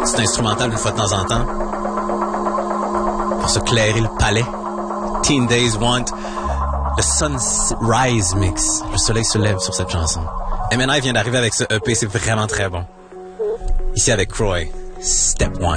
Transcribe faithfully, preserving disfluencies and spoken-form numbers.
C'est instrumental une fois de temps en temps. Pour se clairer le palais. Teen Days Want. Le Sunrise Mix. Le soleil se lève sur cette chanson. M N I vient d'arriver avec ce E P, c'est vraiment très bon. Ici avec Croy. Step One.